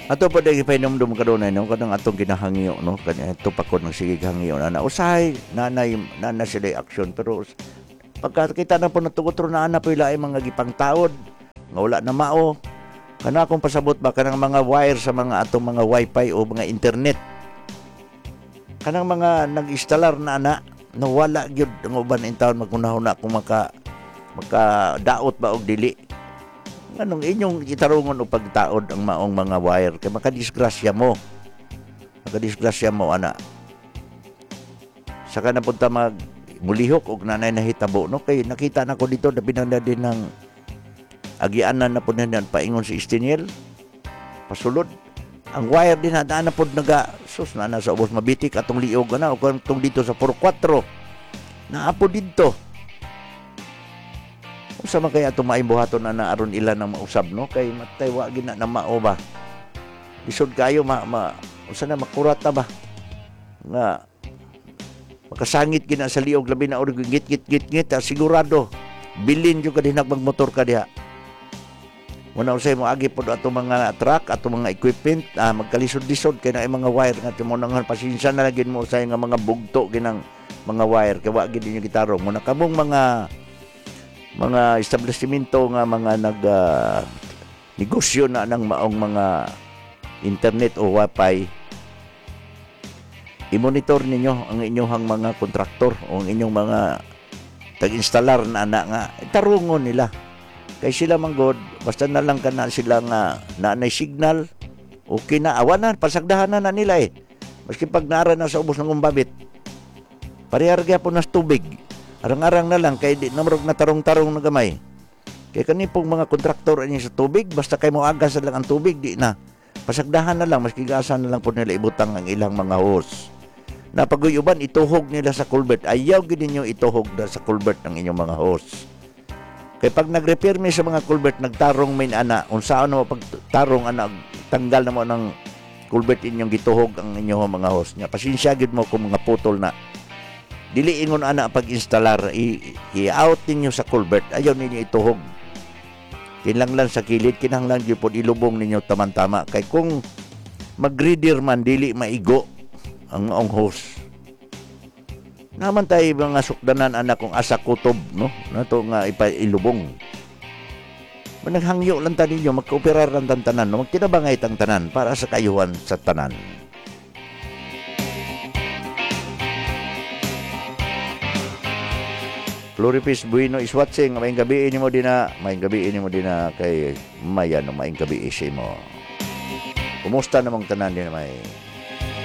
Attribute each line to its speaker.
Speaker 1: Ato pa dahil ipainomdom ka doon no kanang atong ginahangyo no kanya ito pa ko ng sige hangyo na usahay nanay sila action pero pagka kita na po natugotro na ana po ila ay mga gipang taod nga wala na mao kana akong pasabot ba kanang mga wire sa mga atong mga wifi o mga internet kanang mga nag-installer na ana na wala gyud ang uban in taon magunahuna kung maka daot ba og dili anong inyong gitarungon o pagtaod ang maong mga wire kay makadisgrasya mo ana saka na punta mulihok og nanay nahitabo no kay nakita na ko dito na pinanda din ng agianan na po na paingon si Istiniel pasulod ang wire din na po naga sus na sa ubos mabitik atong liog na o kung dito sa 4-4 naapo dito sa man kaya tumaing buhaton na aron ilan ang mausab no kay matay wa gina na mao ba isod kayo unsa na makurat ta ba nga makasangit gina sa liog labi na og git sigurado bilin jud ka dinag magmotor ka diha una usay mo agi pod ato mga truck ato mga equipment magkalisod-lisod kay na mga wire nga mo nang pasensya na lagin mo usay nga mga bugto ginang mga wire kay wa gid ninyo gitarong mo kamong mga establishmento nga mga negosyo na ng maong mga internet o wifi i-monitor ninyo ang inyong mga kontraktor o ang inyong mga tag-installer na nga tarungon nila kay sila manggod basta na lang kana sila nga naanay signal okay na awanan pasagdahan na nila maski pag naara na sa ubos ng umbabit parehar po nas tubig arang-arang na lang kay di namrog na tarong-tarong na gamay kay kanipong mga kontraktor ani sa tubig basta kay mo agas lang ang tubig di na pasagdahan na lang maski gasan na lang po nila ibutang ang ilang mga hose na paguyuban ituhog nila sa culvert ayaw gid ninyo ituhog na sa culvert ang inyong mga hose kay pag nag-repair mi sa mga culvert nagtarong min ana unsaon na pagtarong ana tanggal na mo ng culvert inyong gituhog ang inyong mga hose nya pasensya gid mo kung mga putol na dili ingon ana pag-installer i-out ninyo sa culvert ayaw ninyo ituhog kinahanglan sa kilid kinahanglan gyud pod ilubong ninyo tamang-tama kay kung mag-reader man dili maigo ang hose naman tay mga sukdanan anak kung asa kutob no nato nga ilubong managhangyo lang ta ninyo magkooperar lang tanan no magtinabangay tang tanan para sa kayuhan sa tanan. Floripis Bueno is watching. Maayong gabi mo din na kay Maya no maayong gabi mo. Kumusta namang tanan din may